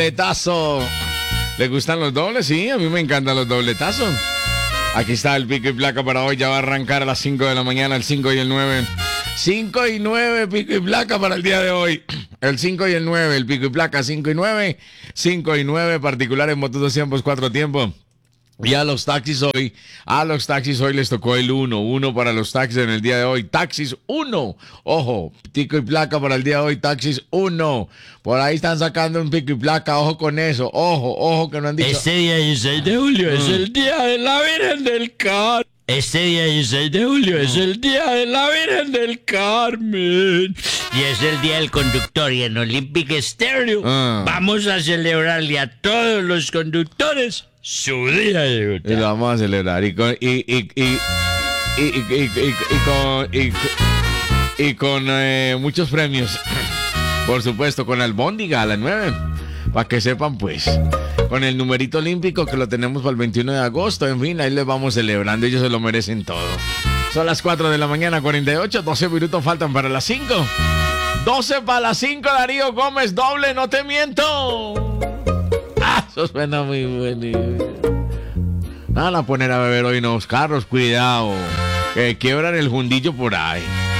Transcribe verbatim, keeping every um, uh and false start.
dobletazo. ¿Le gustan los dobles? Sí, a mí me encantan los dobletazos. Aquí está el pico y placa para hoy. Ya va a arrancar a las cinco de la mañana, el cinco y el nueve. cinco y nueve, pico y placa para el día de hoy. El cinco y el nueve, el pico y placa, cinco y nueve. cinco y nueve, particulares, motos dos tiempos, cuatro tiempos. Y a los taxis hoy, a los taxis hoy les tocó el uno, uno para los taxis en el día de hoy, taxis uno, ojo, pico y placa para el día de hoy, taxis uno, por ahí están sacando un pico y placa, ojo con eso, ojo, ojo que no han dicho. Este día dieciséis de julio mm. es el día de la Virgen del Carmen. Este día dieciséis de julio mm. es el día de la Virgen del Carmen. Y es el día del conductor y en Olympic Stereo mm. vamos a celebrarle a todos los conductores su día de Bogotá. Y lo vamos a celebrar. Y con. Y, y, y, y, y, y, y, y con. Y, y con eh, muchos premios. Por supuesto, con Albóndiga a las nueve. Para que sepan, pues. Con el numerito olímpico que lo tenemos para el veintiuno de agosto. En fin, ahí les vamos celebrando. Ellos se lo merecen todo. Son las cuatro de la mañana, cuarenta y ocho. doce minutos faltan para las cinco. doce para las cinco, Darío Gómez, doble, no te miento. Ah, eso suena muy bueno. Van a poner a beber hoy en los carros, cuidado. Que quiebran el fundillo por ahí.